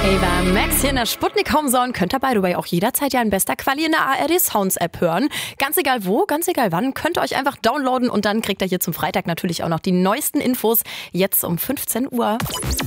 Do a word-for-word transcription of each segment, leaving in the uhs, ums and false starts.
Ava Max hier in der Sputnik Homezone. Könnt ihr, by the way, auch jederzeit ja in bester Quali in der A R D Sounds App hören. Ganz egal wo, ganz egal wann, könnt ihr euch einfach downloaden und dann kriegt ihr hier zum Freitag natürlich auch noch die neuesten Infos. Jetzt um fünfzehn Uhr.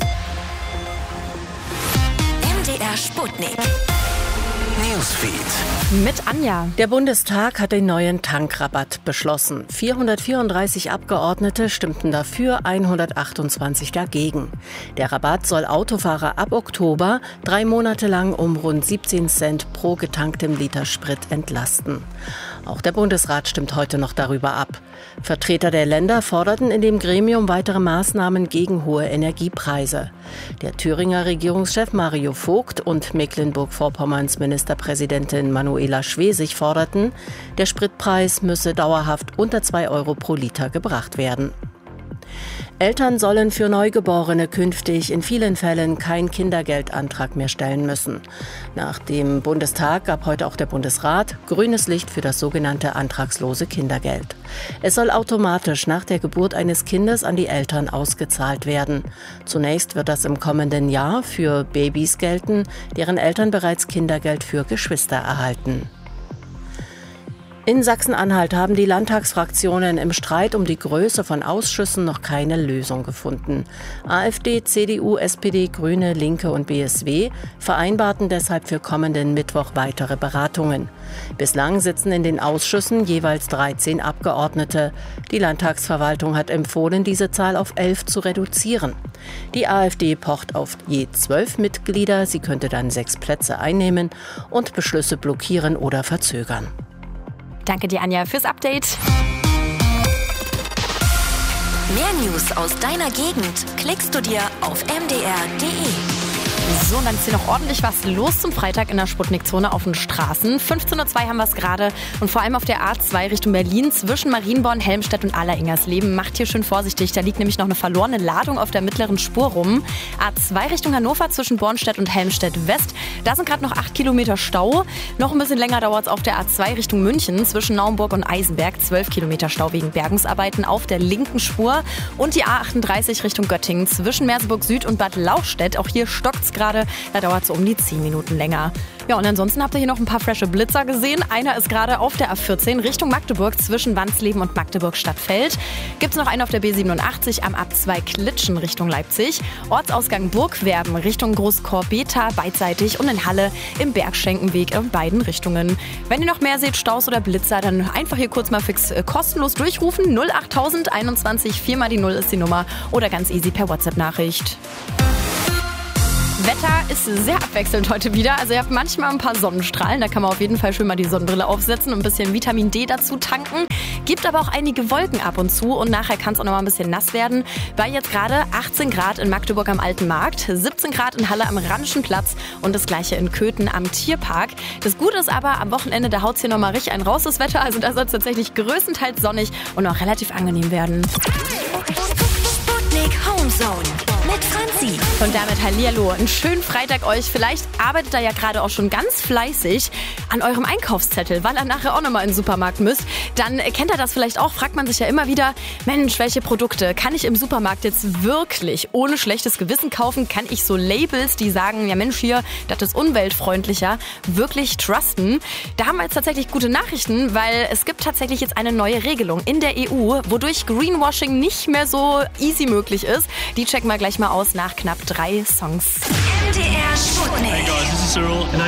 M D R Sputnik Newsfeed. Mit Anja. Der Bundestag hat den neuen Tankrabatt beschlossen. vierhundertvierunddreißig Abgeordnete stimmten dafür, hundertachtundzwanzig dagegen. Der Rabatt soll Autofahrer ab Oktober drei Monate lang um rund siebzehn Cent pro getanktem Liter Sprit entlasten. Auch der Bundesrat stimmt heute noch darüber ab. Vertreter der Länder forderten in dem Gremium weitere Maßnahmen gegen hohe Energiepreise. Der Thüringer Regierungschef Mario Vogt und Mecklenburg-Vorpommerns Ministerpräsidentin Manuela Schwesig forderten, der Spritpreis müsse dauerhaft unter zwei Euro pro Liter gebracht werden. Eltern sollen für Neugeborene künftig in vielen Fällen keinen Kindergeldantrag mehr stellen müssen. Nach dem Bundestag gab heute auch der Bundesrat grünes Licht für das sogenannte antragslose Kindergeld. Es soll automatisch nach der Geburt eines Kindes an die Eltern ausgezahlt werden. Zunächst wird das im kommenden Jahr für Babys gelten, deren Eltern bereits Kindergeld für Geschwister erhalten. In Sachsen-Anhalt haben die Landtagsfraktionen im Streit um die Größe von Ausschüssen noch keine Lösung gefunden. AfD, C D U, S P D, Grüne, Linke und B S W vereinbarten deshalb für kommenden Mittwoch weitere Beratungen. Bislang sitzen in den Ausschüssen jeweils dreizehn Abgeordnete. Die Landtagsverwaltung hat empfohlen, diese Zahl auf elf zu reduzieren. Die AfD pocht auf je zwölf Mitglieder. Sie könnte dann sechs Plätze einnehmen und Beschlüsse blockieren oder verzögern. Danke dir, Anja, fürs Update. Mehr News aus deiner Gegend klickst du dir auf m d r punkt d e. So, und dann ist hier noch ordentlich was los zum Freitag in der Sputnik-Zone auf den Straßen. fünfzehn Uhr zwei haben wir es gerade und vor allem auf der A zwei Richtung Berlin zwischen Marienborn, Helmstedt und Aller-Ingersleben. Macht hier schön vorsichtig, da liegt nämlich noch eine verlorene Ladung auf der mittleren Spur rum. A zwei Richtung Hannover zwischen Bornstedt und Helmstedt-West. Da sind gerade noch acht Kilometer Stau. Noch ein bisschen länger dauert es auf der A zwei Richtung München zwischen Naumburg und Eisenberg. zwölf Kilometer Stau wegen Bergungsarbeiten auf der linken Spur. Und die A achtunddreißig Richtung Göttingen zwischen Merseburg Süd und Bad Lauchstädt. Auch hier stockt es gerade, da dauert es um die zehn Minuten länger. Ja, und ansonsten habt ihr hier noch ein paar frische Blitzer gesehen. Einer ist gerade auf der A vierzehn Richtung Magdeburg zwischen Wansleben und Magdeburg-Stadtfeld. Gibt es noch einen auf der B siebenundachtzig am A zwei Klitschen Richtung Leipzig. Ortsausgang Burgwerben Richtung Großkorbeta beidseitig und in Halle im Bergschenkenweg in beiden Richtungen. Wenn ihr noch mehr seht, Staus oder Blitzer, dann einfach hier kurz mal fix äh, kostenlos durchrufen. null achttausend einundzwanzig, vier mal die null ist die Nummer oder ganz easy per WhatsApp-Nachricht. Wetter ist sehr abwechselnd heute wieder. Also ihr habt manchmal ein paar Sonnenstrahlen. Da kann man auf jeden Fall schön mal die Sonnenbrille aufsetzen und ein bisschen Vitamin D dazu tanken. Gibt aber auch einige Wolken ab und zu und nachher kann es auch noch mal ein bisschen nass werden. Bei jetzt gerade achtzehn Grad in Magdeburg am Alten Markt, siebzehn Grad in Halle am Rheinischen Platz und das gleiche in Köthen am Tierpark. Das Gute ist aber, am Wochenende, da haut es hier noch mal richtig einen raus, das Wetter. Also da soll es tatsächlich größtenteils sonnig und auch relativ angenehm werden. Sputnik Homezone mit Franzi. Und damit hallihallo, einen schönen Freitag euch. Vielleicht arbeitet ihr ja gerade auch schon ganz fleißig an eurem Einkaufszettel, weil ihr nachher auch nochmal in den Supermarkt müsst. Dann kennt ihr das vielleicht auch, fragt man sich ja immer wieder, Mensch, welche Produkte kann ich im Supermarkt jetzt wirklich ohne schlechtes Gewissen kaufen? Kann ich so Labels, die sagen, ja Mensch, hier, das ist umweltfreundlicher, wirklich trusten? Da haben wir jetzt tatsächlich gute Nachrichten, weil es gibt tatsächlich jetzt eine neue Regelung in der E U, wodurch Greenwashing nicht mehr so easy möglich ist. Die checken wir gleich mal aus nach knapp drei Songs. M D R Sputnik. Hey guys, this is Cyril and I'm